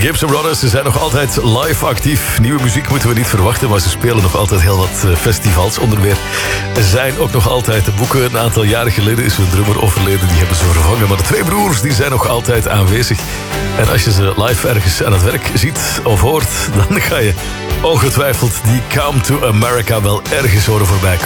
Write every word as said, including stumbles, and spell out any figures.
Gibson Brothers, ze zijn nog altijd live actief. Nieuwe muziek moeten we niet verwachten, maar ze spelen nog altijd heel wat festivals. Onder meer zijn ook nog altijd te boeken. Een aantal jaren geleden is hun drummer overleden, die hebben ze vervangen. Maar de twee broers die zijn nog altijd aanwezig. En als je ze live ergens aan het werk ziet of hoort, dan ga je ongetwijfeld die Come to America wel ergens horen voorbij komen.